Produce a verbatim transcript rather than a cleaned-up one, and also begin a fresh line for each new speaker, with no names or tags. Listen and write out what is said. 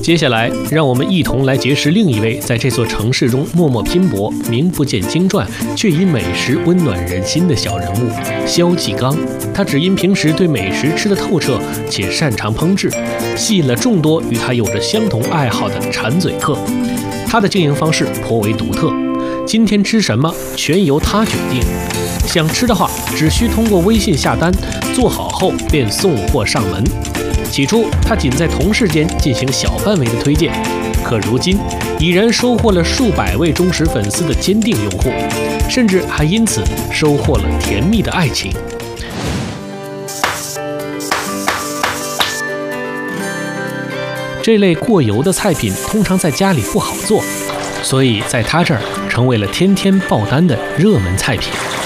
接下来，让我们一同来结识另一位在这座城市中默默拼搏、名不见经传，却以美食温暖人心的小人物萧继刚。他只因平时对美食吃得透彻，且擅长烹制，吸引了众多与他有着相同爱好的馋嘴客。他的经营方式颇为独特，今天吃什么全由他决定。想吃的话，只需通过微信下单，做好后便送货上门。起初，他仅在同事间进行小范围的推荐，可如今已然收获了数百位忠实粉丝的坚定拥护，甚至还因此收获了甜蜜的爱情。这类过油的菜品通常在家里不好做，所以在他这儿成为了天天爆单的热门菜品。